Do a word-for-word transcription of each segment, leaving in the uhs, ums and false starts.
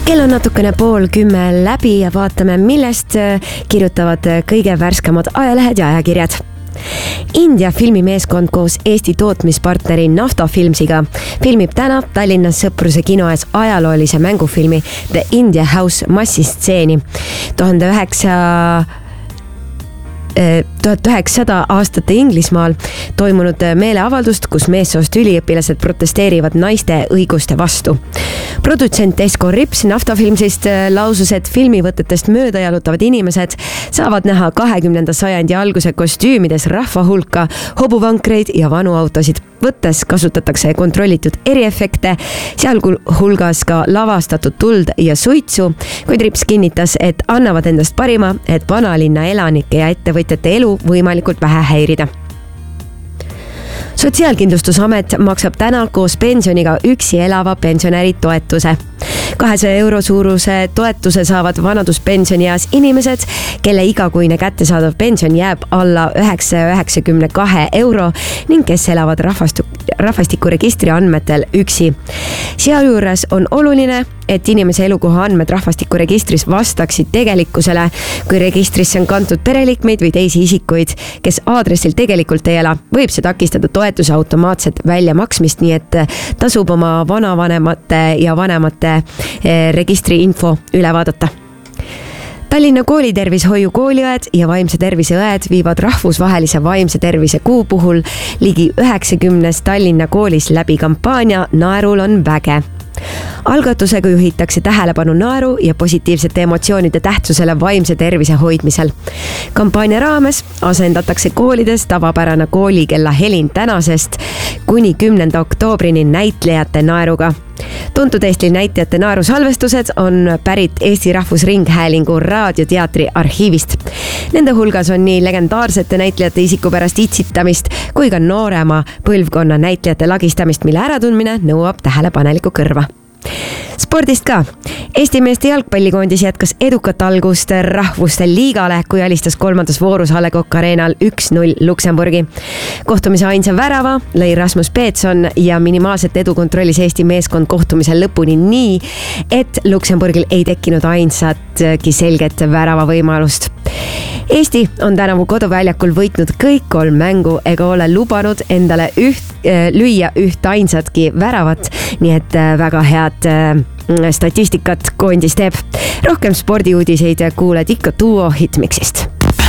Kell on natukene pool kümme läbi ja vaatame, millest kirjutavad kõige värskemad ajalehed ja ajakirjad. India filmimeeskond koos Eesti tootmispartneri Nafta Filmsiga filmib täna Tallinnas Sõpruse kino ees ajaloolise mängufilmi The India House massistseeni. tuhande üheksasada aastate Inglismaal toimunud meeleavaldust, kus meessoost üliõpilased protesteerivad naiste õiguste vastu. Produtsent Esko Rips Nafta Filmsist lausus, et filmivõtetest mööda jalutavad inimesed saavad näha kahekümnenda sajandi alguse kostüümides rahva hulka, hobuvankreid ja vanu autosid. Võttes kasutatakse kontrollitud eriefekte, sealhulgas ka lavastatud tuld ja suitsu, kuid Rips kinnitas, et annavad endast parima, et vanalinna elanike ja ettevõtjate elu võimalikult vähe häirida. Sotsiaalkindlustusamet maksab täna koos pensioniga üksi elava pensionäri toetuse. kahesaja euro suuruse toetuse saavad vanaduspensionieas inimesed, kelle igakuine kättesaadav pension jääb alla üheksasaja üheksakümne kahe euro ning kes elavad rahvastu, rahvastikuregistri andmetel üksi. Sealjuures on oluline, et inimese elukoha andmed rahvastikuregistris vastaksid tegelikkusele, kui registrisse on kantud pereliikmeid või teisi isikuid, kes aadressil tegelikult ei ela, võib see takistada toetuse automaatset väljamaksmist, nii et tasub oma vanavanemate ja vanemate registri info üle vaadata. Tallinna koolitervishoiu kooliõed ja vaimse tervise õed viivad rahvusvahelise vaimse tervise kuu puhul ligi üheksakümnes Tallinna koolis läbi kampaania Naerul on väge. Algatusega juhitakse tähelepanu naeru ja positiivsete emotsioonide tähtsusele vaimse tervise hoidmisel. Kampaania raames asendatakse koolides tavapärane koolikella helin tänasest kuni kümnenda oktoobrini näitlejate naeruga. Tuntud Eesti näitlejate naerusalvestused on pärit Eesti Rahvusringhäälingu raadioteatri arhiivist. Nende hulgas on nii legendaarsete näitlejate isikupärast itsitamist kui ka noorema põlvkonna näitlejate lagistamist, mille äratundmine nõuab tähelepanelikku kõrva. Spordist ka. Eesti meeste jalgpallikoondis jätkas edukat algust rahvuste liigale, kui alistas kolmandas voorus A Le Coq Arenal üks null Luksemburgi. Kohtumise ainsa värava lõi Rasmus Peetson ja minimaalset edu kontrollis Eesti meeskond kohtumisel lõpuni nii, et Luksemburgil ei tekkinud ainsatki selget värava võimalust. Eesti on tänavu koduväljakul võitnud kõik kolm mängu ega ole lubanud endale üht, lüüa üht ainsatki väravat, nii et väga head statistikat koondis teeb. Rohkem spordiuudiseid kuuled ikka Duo Hitmixist.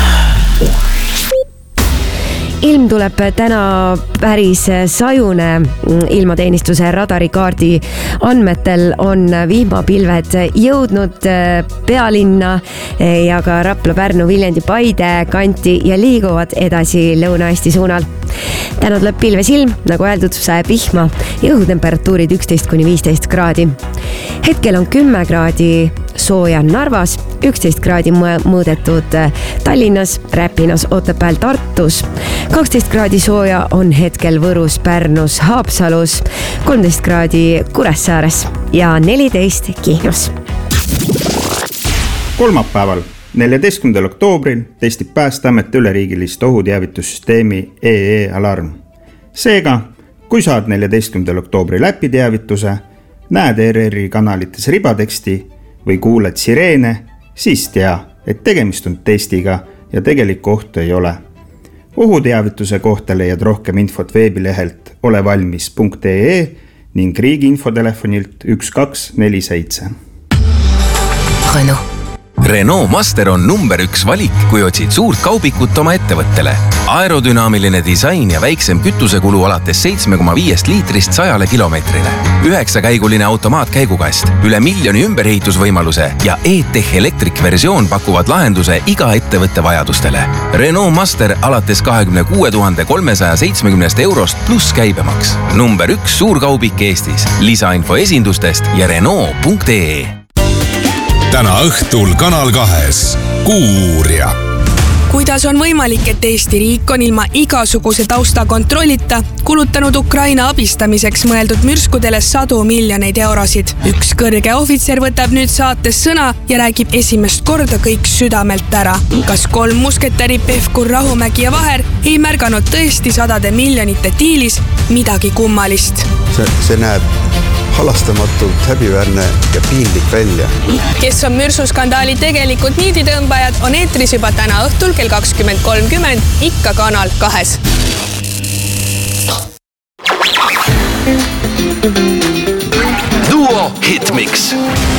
Ilm tuleb täna päris sajune. Ilmateenistuse radarikaardi andmetel on vihmapilved jõudnud pealinna ja ka Rapla, Pärnu, Viljandi, Paide kanti ja liiguvad edasi Lõuna-Eesti suunal. Täna tuleb pilves ilm, nagu öeldud, sajab vihma ja õhutemperatuurid üksteist kuni viisteist kraadi. Hetkel on kümme kraadi sooja Narvas, üksteist kraadi mõõdetud Tallinnas, Räpinas, Otepääl, Tartus. kaksteist kraadi sooja on hetkel Võrus, Pärnus, Haapsalus, kolmteist kraadi Kuressaares ja neliteist Kihnus. Kolmapäeval, neljateistkümnendal oktoobril testib Päästeamet üleriigilist ohuteavitussüsteemi E E Alarm. Seega, kui saad neljateistkümnendal oktoobri läpiteavituse, näed E R R-i kanalites ribateksti või kuuled sireene, siis tea, et tegemist on testiga ja tegelikku ohtu ei ole. Ohuteavituse kohta leiad rohkem infot veebilehelt olevalmis punkt ee ning riigi infotelefonilt üks kaks neli seitse. Renault. Renault Master on number üks valik, kui otsid suurt kaubikut oma ettevõttele. Aerodünaamiline disain ja väiksem kütusekulu alates seitse koma viis liitrist sajale kilomeetrile. Üheksakäiguline automaatkäigukast, üle miljoni ümberehitusvõimaluse ja E-Tech Electric versioon pakuvad lahenduse iga ettevõtte vajadustele. Renault Master alates kahekümne kuue tuhande kolmesaja seitsmekümnest eurost pluss käibemaks. Number üks suurkaubik Eestis. Lisainfo esindustest ja Renault punkt ee. Täna õhtul Kanal kahes Kuuuurija. Kuidas on võimalik, et Eesti riik on ilma igasuguse tausta kontrollita kulutanud Ukraina abistamiseks mõeldud mürskudele sadu miljoneid eurosid? Üks kõrge ohvitser võtab nüüd saates sõna ja räägib esimest korda kõik südamelt ära. Kas kolm musketäri Pevkur, Rahumägi ja Vaher ei märganud tõesti sadade miljonite diilis midagi kummalist? See, see näeb halastamatult häbiväärne ja piinlik välja. Kes on mürsuskandaali tegelikult niiditõmbajad, on eetris juba täna õhtul kell kakskümmend kolmkümmend ikka Kanal kahes. Duo Hitmix.